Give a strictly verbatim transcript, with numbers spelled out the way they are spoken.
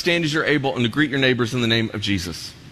stand as you're able and to greet your neighbors in the name of Jesus.